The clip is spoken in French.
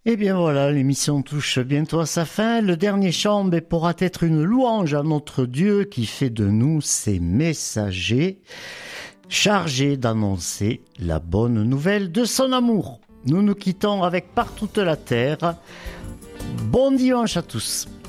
Eh bien voilà, l'émission touche bientôt à sa fin. Le dernier chant pourra être une louange à notre Dieu qui fait de nous ses messagers, chargés d'annoncer la bonne nouvelle de son amour. Nous nous quittons avec Par toute la terre. Bon dimanche à tous.